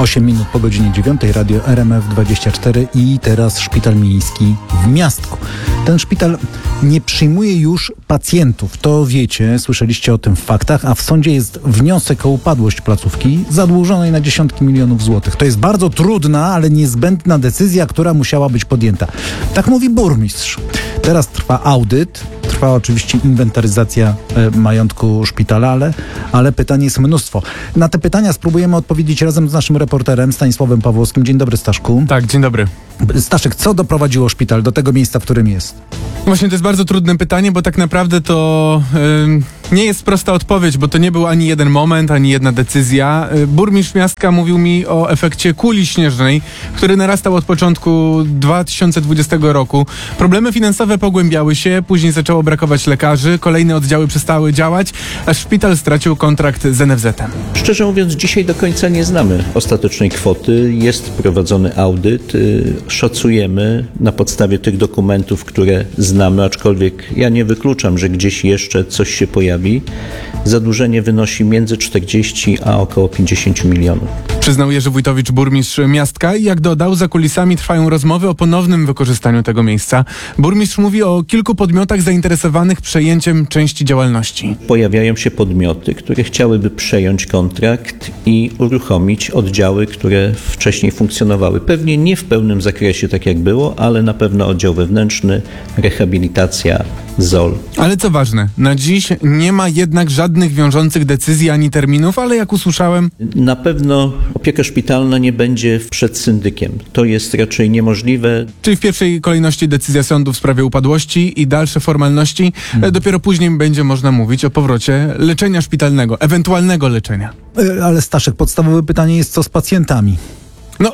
8 minut po godzinie 9, radio RMF24 i teraz szpital miejski w Miastku. Ten szpital nie przyjmuje już pacjentów. To wiecie, słyszeliście o tym w faktach, a w sądzie jest wniosek o upadłość placówki zadłużonej na dziesiątki milionów złotych. To jest bardzo trudna, ale niezbędna decyzja, która musiała być podjęta. Tak mówi burmistrz. Teraz trwa audyt. Trwa oczywiście inwentaryzacja majątku szpitala, ale pytań jest mnóstwo. Na te pytania spróbujemy odpowiedzieć razem z naszym reporterem Stanisławem Pawłowskim. Dzień dobry, Staszku. Tak, dzień dobry. Staszek, co doprowadziło szpital do tego miejsca, w którym jest? Właśnie to jest bardzo trudne pytanie, bo tak naprawdę to nie jest prosta odpowiedź, bo to nie był ani jeden moment, ani jedna decyzja. Burmistrz Miastka mówił mi o efekcie kuli śnieżnej, który narastał od początku 2020 roku. Problemy finansowe pogłębiały się, później zaczęło brakować lekarzy, kolejne oddziały przestały działać, a szpital stracił kontrakt z NFZ-em. Szczerze mówiąc, dzisiaj do końca nie znamy ostatecznej kwoty. Jest prowadzony audyt. Szacujemy na podstawie tych dokumentów, które znamy, aczkolwiek ja nie wykluczam, że gdzieś jeszcze coś się pojawi. Zadłużenie wynosi między 40 a około 50 milionów. Przyznał Jerzy Wójtowicz, burmistrz Miastka, i jak dodał, za kulisami trwają rozmowy o ponownym wykorzystaniu tego miejsca. Burmistrz mówi o kilku podmiotach zainteresowanych przejęciem części działalności. Pojawiają się podmioty, które chciałyby przejąć kontrakt i uruchomić oddziały, które wcześniej funkcjonowały. Pewnie nie w pełnym zakresie, tak jak było, ale na pewno oddział wewnętrzny, rehabilitacja, ZOL. Ale co ważne, na dziś nie ma jednak żadnych wiążących decyzji ani terminów, ale jak usłyszałem... Na pewno opieka szpitalna nie będzie przed syndykiem. To jest raczej niemożliwe. Czyli w pierwszej kolejności decyzja sądu w sprawie upadłości i dalsze formalności. Dopiero później będzie można mówić o powrocie leczenia szpitalnego, ewentualnego leczenia. Ale Staszek, podstawowe pytanie jest, co z pacjentami? No,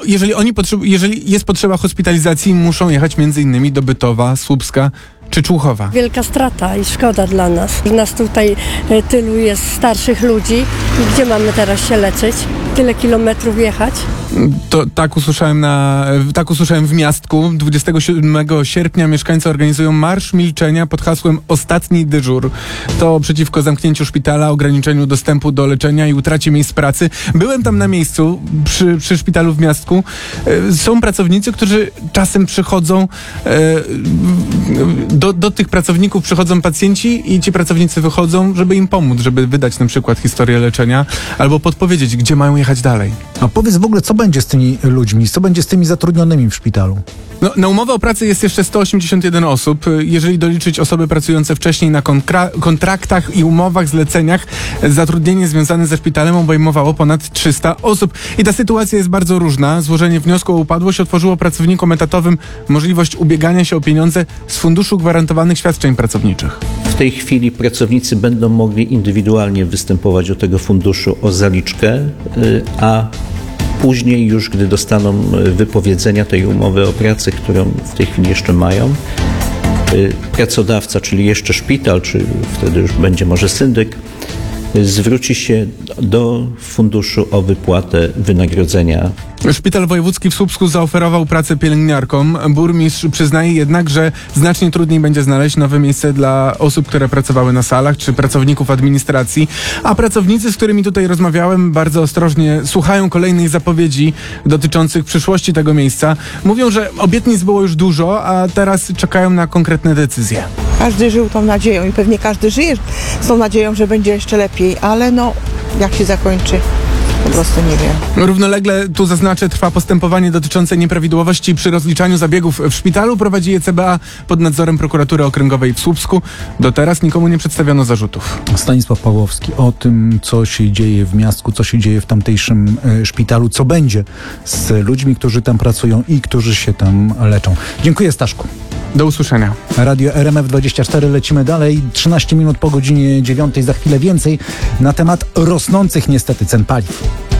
jeżeli jest potrzeba hospitalizacji, muszą jechać m.in. do Bytowa, Słupska czy Człuchowa. Wielka strata i szkoda dla nas. Nas tutaj tylu jest starszych ludzi i gdzie mamy teraz się leczyć? Tyle kilometrów jechać? To tak usłyszałem w Miastku. 27 sierpnia mieszkańcy organizują Marsz Milczenia pod hasłem Ostatni dyżur. To przeciwko zamknięciu szpitala, ograniczeniu dostępu do leczenia i utracie miejsc pracy. Byłem tam na miejscu, przy szpitalu w Miastku. Są pracownicy, którzy czasem przychodzą, do tych pracowników przychodzą pacjenci i ci pracownicy wychodzą, żeby im pomóc, żeby wydać na przykład historię leczenia albo podpowiedzieć, gdzie mają jechać dalej. A powiedz w ogóle, co będzie z tymi ludźmi, co będzie z tymi zatrudnionymi w szpitalu? No, na umowę o pracę jest jeszcze 181 osób. Jeżeli doliczyć osoby pracujące wcześniej na kontraktach i umowach, zleceniach, zatrudnienie związane ze szpitalem obejmowało ponad 300 osób. I ta sytuacja jest bardzo różna. Złożenie wniosku o upadłość otworzyło pracownikom etatowym możliwość ubiegania się o pieniądze z Funduszu Gwarantowanych Świadczeń Pracowniczych. W tej chwili pracownicy będą mogli indywidualnie występować do tego funduszu o zaliczkę, a później już, gdy dostaną wypowiedzenia tej umowy o pracę, którą w tej chwili jeszcze mają, pracodawca, czyli jeszcze szpital, czy wtedy już będzie może syndyk, zwróci się do funduszu o wypłatę wynagrodzenia. Szpital wojewódzki w Słupsku zaoferował pracę pielęgniarkom. Burmistrz przyznaje jednak, że znacznie trudniej będzie znaleźć nowe miejsce dla osób, które pracowały na salach, czy pracowników administracji. A pracownicy, z którymi tutaj rozmawiałem, bardzo ostrożnie słuchają kolejnych zapowiedzi dotyczących przyszłości tego miejsca. Mówią, że obietnic było już dużo, a teraz czekają na konkretne decyzje. Każdy żył tą nadzieją i pewnie każdy żyje z tą nadzieją, że będzie jeszcze lepiej, ale no, jak się zakończy, po prostu nie wiem. Równolegle, tu zaznaczę, trwa postępowanie dotyczące nieprawidłowości przy rozliczaniu zabiegów w szpitalu. Prowadzi je CBA pod nadzorem Prokuratury Okręgowej w Słupsku. Do teraz nikomu nie przedstawiono zarzutów. Stanisław Pawłowski o tym, co się dzieje w Miastku, co się dzieje w tamtejszym szpitalu, co będzie z ludźmi, którzy tam pracują i którzy się tam leczą. Dziękuję, Staszku. Do usłyszenia. Radio RMF24, lecimy dalej. 13 minut po godzinie 9, za chwilę więcej na temat rosnących niestety cen paliw.